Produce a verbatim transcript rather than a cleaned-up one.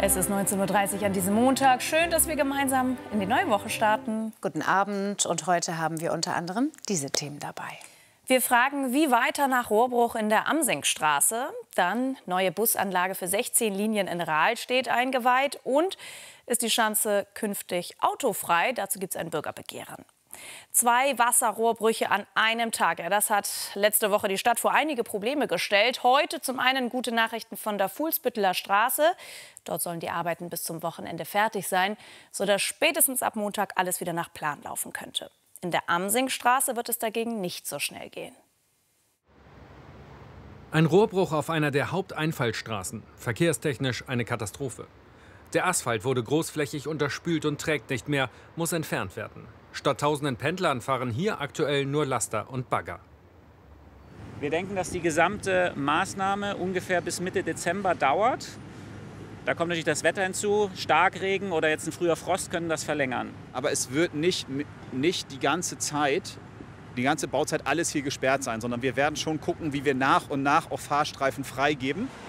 Es ist neunzehn Uhr dreißig an diesem Montag. Schön, dass wir gemeinsam in die neue Woche starten. Guten Abend und heute haben wir unter anderem diese Themen dabei. Wir fragen, wie weiter nach Rohrbruch in der Amsingstraße. Dann neue Busanlage für sechzehn Linien in Rahlstedt eingeweiht. Und ist die Schanze künftig autofrei? Dazu gibt es ein Bürgerbegehren. Zwei Wasserrohrbrüche an einem Tag. Ja, das hat letzte Woche die Stadt vor einige Probleme gestellt. Heute zum einen gute Nachrichten von der Fuhlsbütteler Straße. Dort sollen die Arbeiten bis zum Wochenende fertig sein, sodass spätestens ab Montag alles wieder nach Plan laufen könnte. In der Amsingstraße wird es dagegen nicht so schnell gehen. Ein Rohrbruch auf einer der Haupteinfallstraßen. Verkehrstechnisch eine Katastrophe. Der Asphalt wurde großflächig unterspült und trägt nicht mehr, muss entfernt werden. Statt tausenden Pendlern fahren hier aktuell nur Laster und Bagger. Wir denken, dass die gesamte Maßnahme ungefähr bis Mitte Dezember dauert. Da kommt natürlich das Wetter hinzu. Starkregen oder jetzt ein früher Frost können das verlängern. Aber es wird nicht, nicht die ganze Zeit, die ganze Bauzeit alles hier gesperrt sein, sondern wir werden schon gucken, wie wir nach und nach auch Fahrstreifen freigeben.